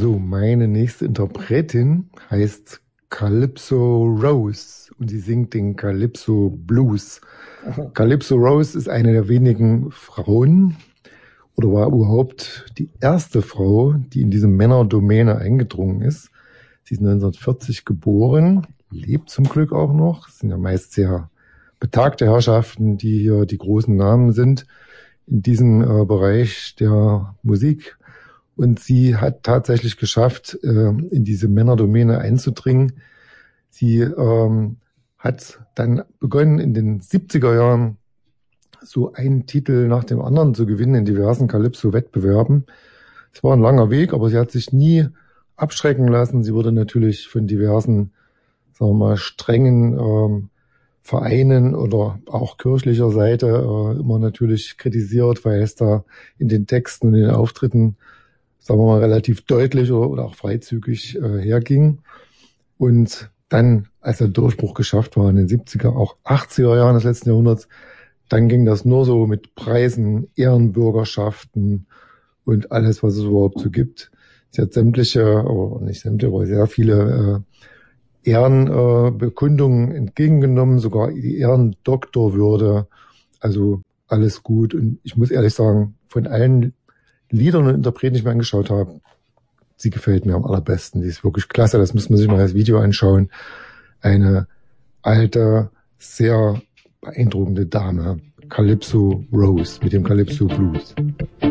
So, meine nächste Interpretin heißt Calypso Rose und sie singt den Calypso Blues. Calypso Rose ist eine der wenigen Frauen oder war überhaupt die erste Frau, die in diese Männerdomäne eingedrungen ist. Sie ist 1940 geboren, lebt zum Glück auch noch. Es sind ja meist sehr betagte Herrschaften, die hier die großen Namen sind in diesem Bereich der Musik. Und sie hat tatsächlich geschafft, in diese Männerdomäne einzudringen. Sie hat dann begonnen, in den 70er Jahren so einen Titel nach dem anderen zu gewinnen in diversen Calypso-Wettbewerben. Es war ein langer Weg, aber sie hat sich nie abschrecken lassen. Sie wurde natürlich von diversen, sagen wir mal, strengen Vereinen oder auch kirchlicher Seite immer natürlich kritisiert, weil es da in den Texten und in den Auftritten, sagen wir mal, relativ deutlich oder auch freizügig herging. Und dann, als der Durchbruch geschafft war in den 70er, auch 80er Jahren des letzten Jahrhunderts, dann ging das nur so mit Preisen, Ehrenbürgerschaften und alles, was es überhaupt so gibt. Sie hat sämtliche, oder nicht sämtliche, aber sehr viele Ehrenbekundungen entgegengenommen, sogar die Ehrendoktorwürde. Also alles gut. Und ich muss ehrlich sagen, von allen Liedern und Interpreten, die ich mir angeschaut habe, sie gefällt mir am allerbesten. Die ist wirklich klasse. Das muss man sich mal als Video anschauen. Eine alte, sehr beeindruckende Dame. Calypso Rose mit dem Calypso Blues.